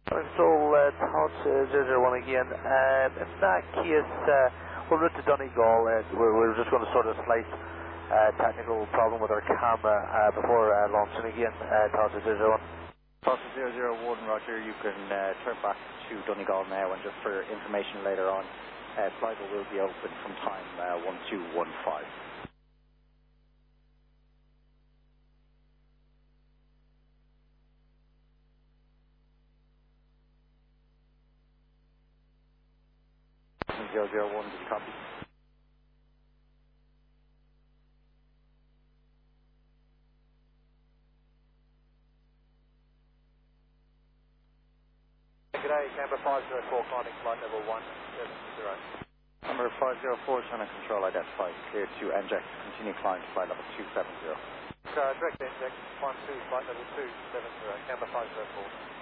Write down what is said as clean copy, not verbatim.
So, Todd 001 again. In that case, we'll route to Donegal. We're just going to sort of slight technical problem with our camera before launching again. Todd 001. Todd 001, Roger. You can turn back to Donegal now, and just for your information later on, Sligo will be open from time 1215. Zero 001, did you copy? G'day, Canberra 504, climbing flight level 170. Number 504, Channel Control identified. Clear to NJEX. Continue climb to flight level 270. Direct NJEX 12, flight level 270, Canberra 504.